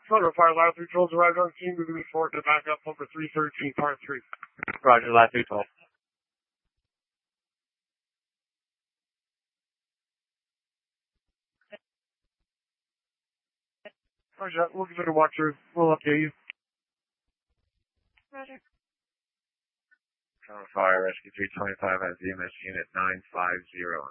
Photo Fire Lab 312 arrived on scene, moving forward to back up over 313, part 3. Roger, Lab 312. Roger, we'll give it a walk through. We'll update you. Roger. Photo Fire Rescue 325 has EMS unit 950